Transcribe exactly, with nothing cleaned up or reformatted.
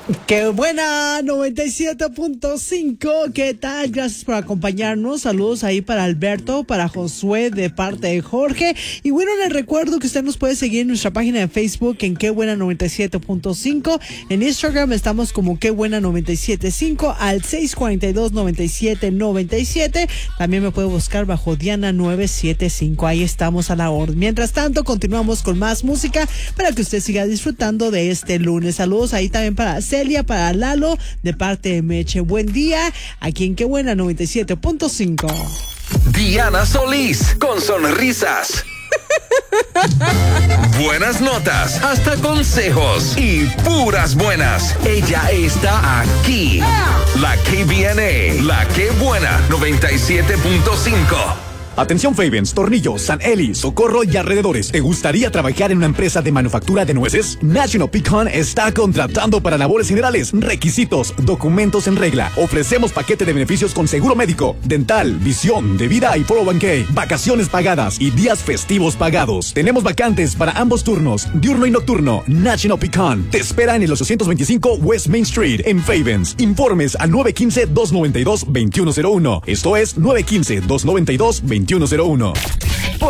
Qué buena, noventa y siete punto cinco. ¿Qué tal? Gracias por acompañarnos. Saludos ahí para Alberto, para Josué de parte de Jorge. Y bueno, les recuerdo que usted nos puede seguir en nuestra página de Facebook en Qué Buena noventa y siete punto cinco. En Instagram estamos como Qué Buena noventa y siete punto cinco al seis cuatro dos, noventa y siete noventa y siete. También me puede buscar bajo Diana nueve siete cinco. Ahí estamos a la orden. Mientras tanto, continuamos con más música para que usted siga disfrutando de este lunes. Saludos ahí también para Celia, para Lalo, de parte de Meche. Buen día, aquí en Qué Buena noventa y siete punto cinco. Diana Solís, con sonrisas, buenas notas, hasta consejos y puras buenas. Ella está aquí. La K B N A, la Qué Buena noventa y siete punto cinco. Atención Favens, Tornillo, San Eli, Socorro y alrededores. ¿Te gustaría trabajar en una empresa de manufactura de nueces? National Pecan está contratando para labores generales. Requisitos, documentos en regla. Ofrecemos paquete de beneficios con seguro médico, dental, visión, de vida y cuatro oh uno k, vacaciones pagadas y días festivos pagados. Tenemos vacantes para ambos turnos, diurno y nocturno. National Pecan te espera en el ochocientos veinticinco West Main Street en Favens. Informes al nueve uno cinco, dos nueve dos, dos uno cero uno. Esto es nueve uno cinco, dos nueve dos, dos uno cero uno.